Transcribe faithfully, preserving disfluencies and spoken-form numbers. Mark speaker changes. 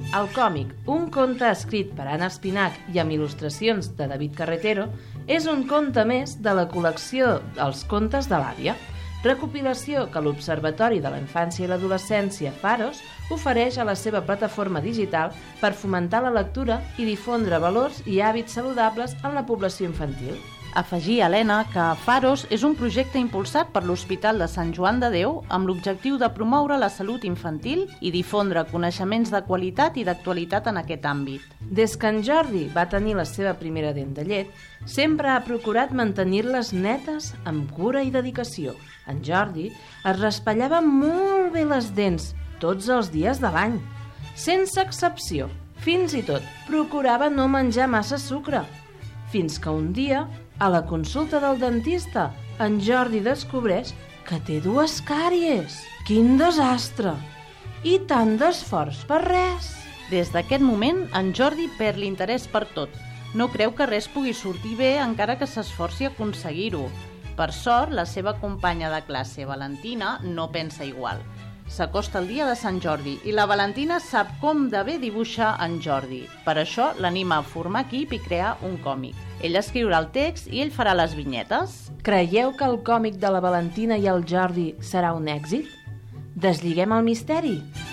Speaker 1: El còmic, un conte escrit per Anna Espinac i amb il·lustracions de David Carretero, és un conte més de la col·lecció Els contes de l'àvia, recopilació que l'Observatori de la Infància i l'Adolescència Pharos ofereix a la seva plataforma digital per fomentar la lectura i difondre valors i hàbits saludables en la població infantil.
Speaker 2: Afegir, Helena, que Pharos és un projecte impulsat per l'Hospital de Sant Joan de Déu amb l'objectiu de promoure la salut infantil i difondre coneixements de qualitat i d'actualitat en aquest àmbit.
Speaker 1: Des que en Jordi va tenir la seva primera dent de llet, sempre ha procurat mantenir-les netes amb cura i dedicació. En Jordi es raspallava molt bé les dents tots els dies de l'any, sense excepció. Fins i tot procurava no menjar massa sucre. Fins que un dia, a la consulta del dentista, en Jordi descobreix que té dues càries. Quin desastre! I tant d'esforç per res!
Speaker 2: Des d'aquest moment, en Jordi perd l'interès per tot. No creu que res pugui sortir bé encara que s'esforci a aconseguir-ho. Per sort, la seva companya de classe, Valentina, no pensa igual. S'acosta el dia de Sant Jordi i la Valentina sap com de bé dibuixar en Jordi. Per això l'anima a formar equip i crear un còmic. Ell escriurà el text i ell farà les vinyetes.
Speaker 1: Creieu que el còmic de la Valentina i el Jordi serà un èxit? Deslliguem el misteri!